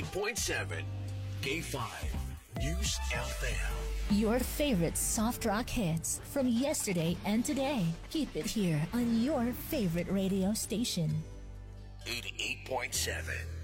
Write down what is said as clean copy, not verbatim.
88.7 K5 News FM. Your favorite soft rock hits from yesterday and today. Keep it here on your favorite radio station. 88.7